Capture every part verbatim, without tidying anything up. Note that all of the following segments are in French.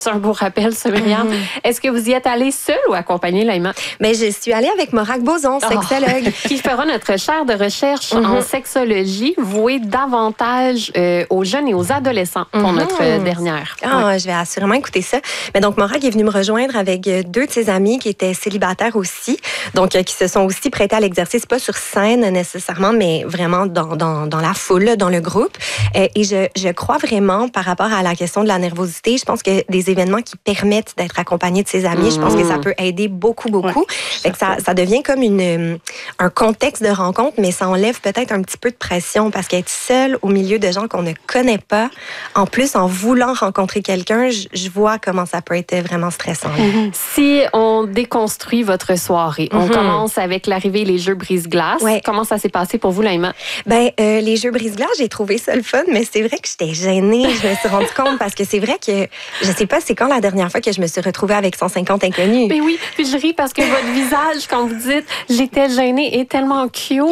C'est un beau rappel, ça, Myriam. Mm-hmm. Est-ce que vous y êtes allée seule ou accompagnée, Laïma? Bien, je suis allée avec Morag Boson, sexologue. Oh. Qui fera notre chaire de recherche mm-hmm. en sexologie, vouée davantage euh, aux jeunes et aux adolescents pour mm-hmm. notre euh, dernière. Ah, ouais. Je vais assurément écouter ça. Mais donc, Morag est venue me rejoindre avec deux de ses amis qui étaient célibataires aussi, donc euh, qui se sont aussi prêtés à l'exercice, pas sur scène nécessairement, mais vraiment dans, dans, dans la foule, dans le groupe. Euh, et je, je crois vraiment, par rapport à la question de la nervosité, je pense que des événements qui permettent d'être accompagné de ses amis, mmh. je pense que ça peut aider beaucoup, beaucoup. Ouais, fait que ça, ça devient comme une, un contexte de rencontre, mais ça enlève peut-être un petit peu de pression parce qu'être seul au milieu de gens qu'on ne connaît pas, en plus, en voulant rencontrer quelqu'un, je, je vois comment ça peut être vraiment stressant. Mmh. Si on déconstruit votre soirée, mmh. on commence avec l'arrivée les Jeux brise-glace. Ouais. Comment ça s'est passé pour vous, Laïma? Ben, euh, les Jeux brise-glace, j'ai trouvé ça le fun, mais c'est vrai que j'étais gênée. Je me suis rendu compte parce que c'est vrai que, je sais pas, c'est quand la dernière fois que je me suis retrouvée avec cent cinquante inconnus. Mais oui, puis je ris parce que votre visage, quand vous dites « j'étais gênée », est tellement cute.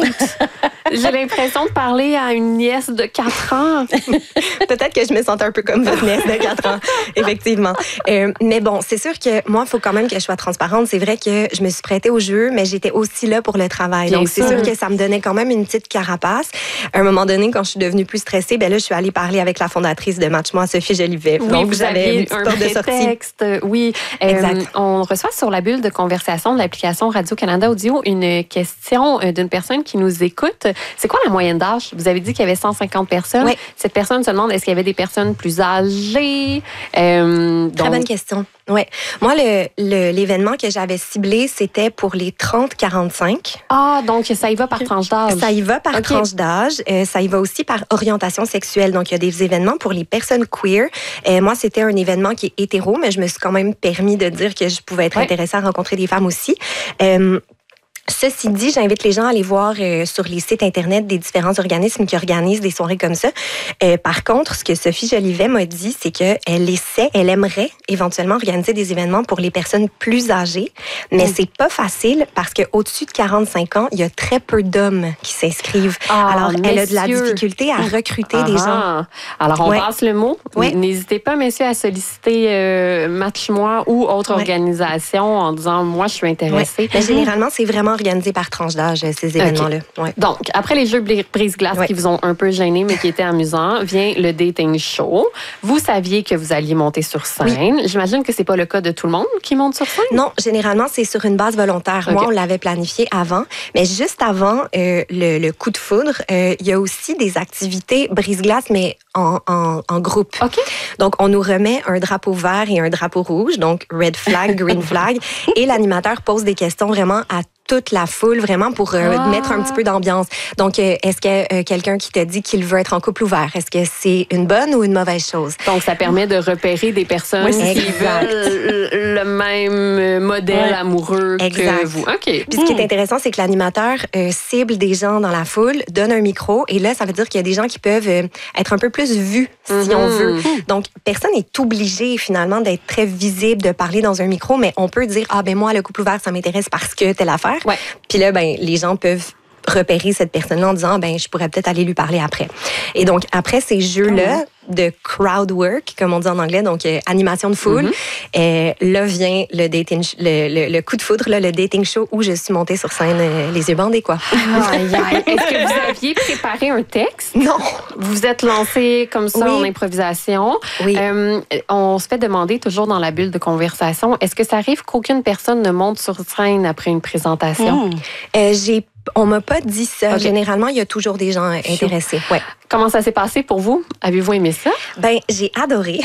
J'ai l'impression de parler à une nièce de quatre ans. Peut-être que je me sentais un peu comme votre nièce de quatre ans, effectivement. Euh, mais bon, c'est sûr que moi, il faut quand même que je sois transparente. C'est vrai que je me suis prêtée au jeu, mais j'étais aussi là pour le travail. Bien Donc, sûr. C'est sûr que ça me donnait quand même une petite carapace. À un moment donné, quand je suis devenue plus stressée, ben là, je suis allée parler avec la fondatrice de Match Moi, Sophie Jolivet. Oui, Donc, vous avez un prétexte. Oui, exact. Euh, on reçoit sur la bulle de conversation de l'application Radio-Canada Audio une question d'une personne qui nous écoute. C'est quoi la moyenne d'âge? Vous avez dit qu'il y avait cent cinquante personnes. Oui. Cette personne se demande, est-ce qu'il y avait des personnes plus âgées? Euh, donc... Très bonne question. Ouais. Moi, le, le, l'événement que j'avais ciblé, c'était pour les trente quarante-cinq. Ah, donc ça y va par tranche d'âge. Ça y va par okay. tranche d'âge. Euh, ça y va aussi par orientation sexuelle. Donc, il y a des événements pour les personnes queer. Euh, moi, c'était un événement qui est hétéro, mais je me suis quand même permis de dire que je pouvais être ouais. intéressée à rencontrer des femmes aussi. Euh, Ceci dit, j'invite les gens à aller voir euh, sur les sites Internet des différents organismes qui organisent des soirées comme ça. Euh, par contre, ce que Sophie Jolivet m'a dit, c'est qu'elle essaie, elle aimerait éventuellement organiser des événements pour les personnes plus âgées, mais mmh. c'est pas facile parce qu'au-dessus de quarante-cinq ans, il y a très peu d'hommes qui s'inscrivent. Ah, Alors, messieurs. Elle a de la difficulté à recruter ah, des gens. Alors, on ouais. passe le mot. Ouais. N'hésitez pas, messieurs, à solliciter euh, Match Moi ou autre ouais. organisation en disant, moi, je suis intéressée. Ouais. Mais généralement, c'est vraiment organisé par tranche d'âge, ces événements-là. Okay. Ouais. Donc, après les Jeux brise-glace ouais. qui vous ont un peu gêné, mais qui étaient amusants, vient le dating show. Vous saviez que vous alliez monter sur scène. Oui. J'imagine que c'est pas le cas de tout le monde qui monte sur scène? Non, généralement, c'est sur une base volontaire. Okay. Moi, on l'avait planifié avant. Mais juste avant euh, le, le coup de foudre, euh, il y a aussi des activités brise-glace, mais en, en, en groupe. Okay. Donc, on nous remet un drapeau vert et un drapeau rouge, donc red flag, green flag, et l'animateur pose des questions vraiment à toute la foule, vraiment pour euh, ah. mettre un petit peu d'ambiance. Donc, euh, est-ce que euh, quelqu'un qui t'a dit qu'il veut être en couple ouvert, est-ce que c'est une bonne ou une mauvaise chose? Donc, ça permet de repérer des personnes oui, qui veulent le même modèle ouais. amoureux exact. Que vous. OK. Puis, ce qui est intéressant, c'est que l'animateur euh, cible des gens dans la foule, donne un micro, et là, ça veut dire qu'il y a des gens qui peuvent euh, être un peu plus vus, si mm-hmm. on veut. Donc, personne n'est obligé, finalement, d'être très visible, de parler dans un micro, mais on peut dire, ah, ben moi, le couple ouvert, ça m'intéresse parce que telle affaire. Ouais. Puis là, ben, les gens peuvent repérer cette personne-là en disant, ben, je pourrais peut-être aller lui parler après. Et donc, après ces jeux-là, oh. de crowd work, comme on dit en anglais, donc euh, animation de foule, mm-hmm. euh, là vient le dating, le, le, le coup de foudre, là, le dating show où je suis montée sur scène euh, les yeux bandés, quoi. Aïe, aïe. Est-ce que vous aviez préparé un texte? Non. Vous vous êtes lancé comme ça oui. en improvisation. Oui. Euh, on se fait demander toujours dans la bulle de conversation, est-ce que ça arrive qu'aucune personne ne monte sur scène après une présentation? Mm. Euh, j'ai On m'a pas dit ça. Okay. Généralement, il y a toujours des gens intéressés. Ouais. Comment ça s'est passé pour vous? Avez-vous aimé ça? Ben, j'ai adoré.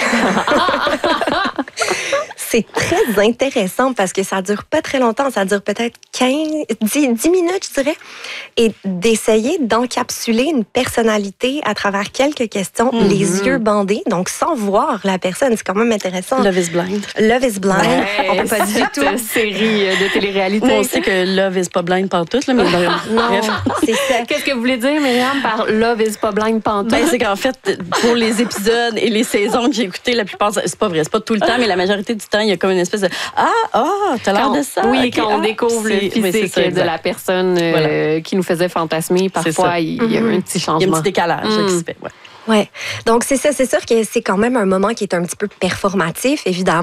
C'est très intéressant parce que ça dure pas très longtemps. Ça dure peut-être quinze, dix, dix minutes, je dirais. Et d'essayer d'encapsuler une personnalité à travers quelques questions, mm-hmm. les yeux bandés, donc sans voir la personne. C'est quand même intéressant. Love is blind. Love is blind. Ouais, on peut pas du tout. Cette série de télé-réalité. On sait que Love is pas blind pantoute, là, mais non, c'est ça. Qu'est-ce que vous voulez dire, Myriam, par Love is pas blind pantoute? Ben, c'est qu'en fait, pour les épisodes et les saisons que j'ai écoutées, la plupart, c'est pas vrai, c'est pas tout le temps, mais la majorité du temps, il y a comme une espèce de ah, ah, oh, t'as l'air de ça. Oui, okay, quand on ah, découvre le physique oui, ça, de la personne euh, voilà. qui nous faisait fantasmer, parfois, il y a mm-hmm. un petit changement. Il y a un petit décalage mm. qui se fait, ouais. Ouais. Donc, c'est ça. C'est sûr que c'est quand même un moment qui est un petit peu performatif, évidemment.